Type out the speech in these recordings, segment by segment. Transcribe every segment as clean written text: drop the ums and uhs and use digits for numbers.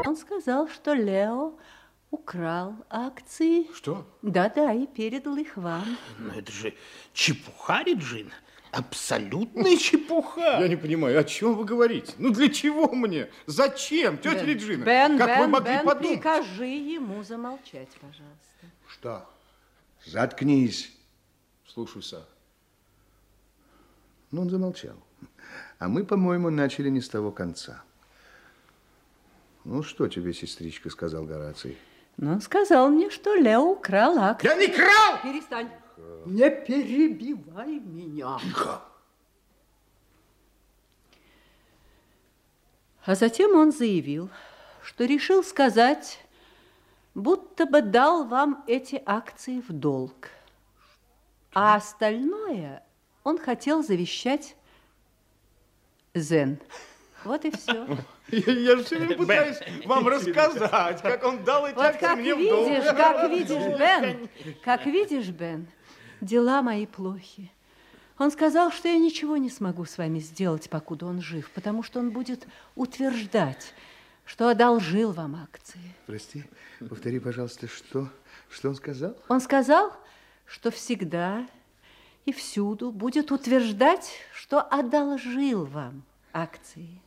Он сказал, что Лео украл акции. Что? Да-да, и передал их вам. Но это же чепуха, Реджина. Абсолютная чепуха. Я не понимаю, о чем вы говорите? Ну, для чего мне? Зачем, тетя Реджина? Как вы могли подумать? Прикажи ему замолчать, пожалуйста. Что? Заткнись. Слушаю, сэр. Ну, он замолчал. А мы, по-моему, начали не с того конца. Ну, что тебе, сестричка, сказал Гораций? Ну, он сказал мне, что Лео украл акции. Я не крал! Перестань. Не перебивай меня. Тихо. А затем он заявил, что решил сказать, будто бы дал вам эти акции в долг. А остальное он хотел завещать Зен. Вот и все. Я же все время пытаюсь вам рассказать, как он дал эти акции мне в долг. Как видишь, Бен, дела мои плохи. Он сказал, что я ничего не смогу с вами сделать, покуда он жив, потому что он будет утверждать, что одолжил вам акции. Прости, повтори, пожалуйста, что он сказал? Он сказал, что всегда и всюду будет утверждать, что одолжил вам акции.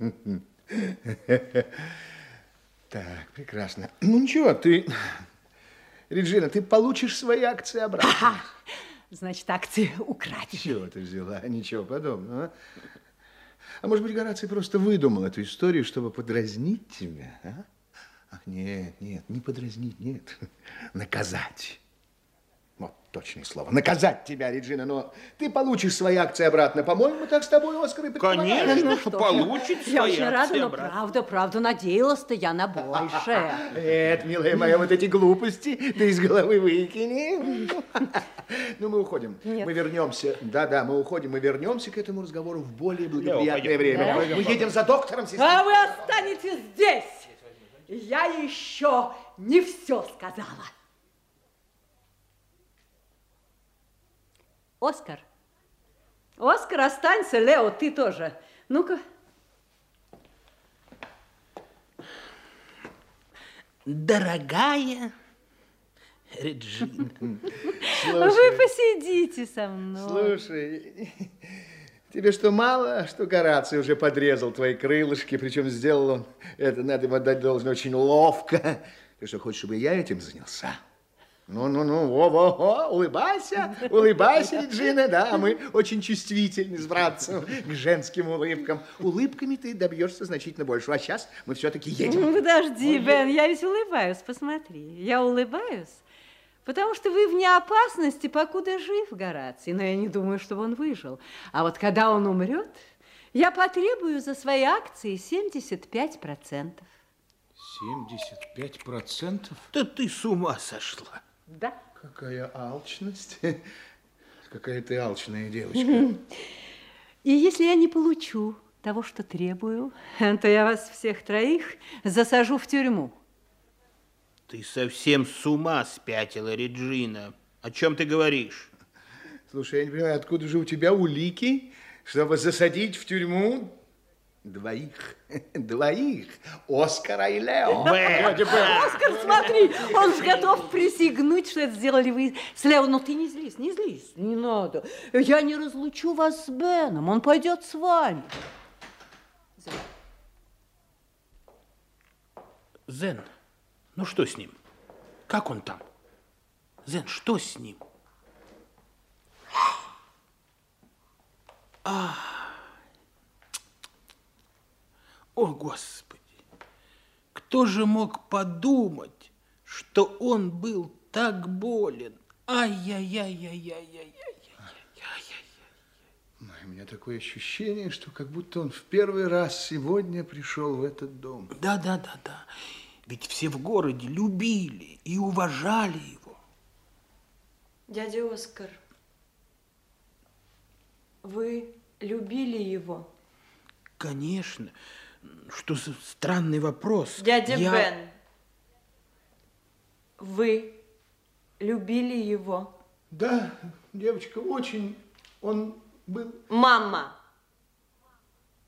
Так, прекрасно. Ну, ничего, Реджина, ты получишь свои акции обратно. Ага. Значит, акции украдены. Чего ты взяла? Ничего подобного. А может быть, Гораций просто выдумал эту историю, чтобы подразнить тебя, а? Ах, нет, не подразнить, нет. Наказать. Вот точное слово. Наказать тебя, Реджина, но ты получишь свои акции обратно. По-моему, так с тобой, Оскар, и предполагалось. Конечно, получит свои акции. Я очень рада, обратно. но правда, надеялась-то я на большее. Нет, милая моя, вот эти глупости ты из головы выкини. Ну, мы уходим. Нет. Мы вернемся. Да, мы уходим. Мы вернемся к этому разговору в более благоприятное время. Да. Мы едем за доктором, сестра. А вы останетесь здесь. Я еще не все сказала. Оскар, останься. Лео, ты тоже. Ну-ка. Дорогая Реджина. Вы посидите со мной. Слушай, тебе что, мало, что Гораций уже подрезал твои крылышки, причем сделал он это, надо ему отдать должное, очень ловко. Ты что, хочешь, чтобы я этим занялся? Ну, улыбайся, Реджина, да, мы очень чувствительны с братцем к женским улыбкам. Улыбками ты добьешься значительно больше, а сейчас мы все-таки едем. Ну, подожди, Бен, я ведь улыбаюсь, посмотри. Я улыбаюсь, потому что вы вне опасности, покуда жив Гораций, но я не думаю, чтобы он выжил. А вот когда он умрет, я потребую за свои акции 75%. 75%? Да ты с ума сошла. Да. Какая алчность. Какая ты алчная девочка. И если я не получу того, что требую, то я вас всех троих засажу в тюрьму. Ты совсем с ума спятила, Реджина. О чем ты говоришь? Слушай, я не понимаю, откуда же у тебя улики, чтобы засадить в тюрьму двоих, Оскара и Лео. Оскар, смотри, он же готов присягнуть, что это сделали вы с Лео. Но ты не злись, не надо. Я не разлучу вас с Беном, он пойдет с вами. Зен, ну что с ним? Как он там? Зен, что с ним? О, Господи! Кто же мог подумать, что он был так болен? Ай-яй-яй-яй-яй-яй-яй. У меня такое ощущение, что как будто он в первый раз сегодня пришел в этот дом. Да. Ведь все в городе любили и уважали его. Дядя Оскар, вы любили его? Конечно. Что за странный вопрос? Дядя Бен, вы любили его? Да, девочка, очень он был... Мама,